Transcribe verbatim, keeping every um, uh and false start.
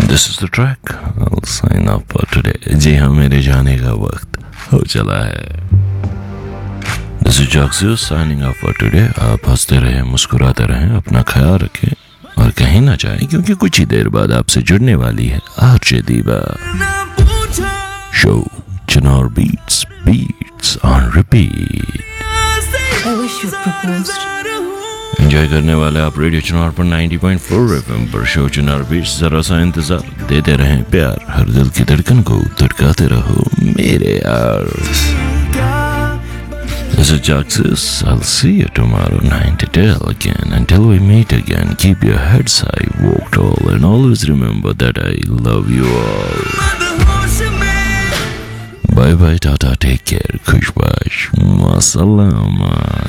This is the track. I'll sign off for today. जी हाँ, मेरे जाने का वक्त हो चला है. This is Jaxius signing off for today. आप हंसते रहें, मुस्कुराते रहें, अपना ख्याल रखें और कहीं ना जाएं, क्योंकि कुछ ही देर बाद आपसे जुड़ने वाली है आरजे दीवा. Show Chinnar Beats Beats on repeat. I wish you proposed. Enjoy करने वाले आप रेडियो चिनार पर नाइंटी पॉइंट फोर एफएम पर शो चिनार बीट्स. जरा सा इंतजार, देते रहें प्यार, हर दिल की धड़कन को धड़काते रहो मेरे यार. This is Jaxius. I'll see you tomorrow nine to ten again. Until we meet again, keep your heads high, walk tall, and always remember that I love you all. Bye bye, tata, take care, khushbash, ma salama.